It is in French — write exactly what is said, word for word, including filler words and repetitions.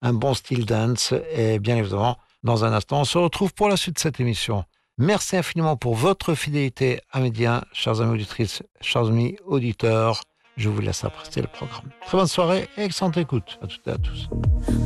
un bon style dance. Et bien évidemment, dans un instant, on se retrouve pour la suite de cette émission. Merci infiniment pour votre fidélité à Média, chers amis auditrices, chers amis auditeurs. Je vous laisse apprécier le programme. Très bonne soirée et excellente écoute à toutes et à tous.